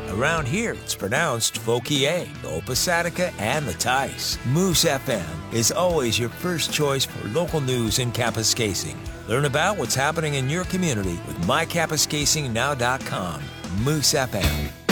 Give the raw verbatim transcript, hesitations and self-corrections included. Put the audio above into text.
Around here, it's pronounced Fauquier, Opasattica, and the Tice. Moose F M is always your first choice for local news in Kapuskasing. Learn about what's happening in your community with my kapuskasing now dot com. Moose F M.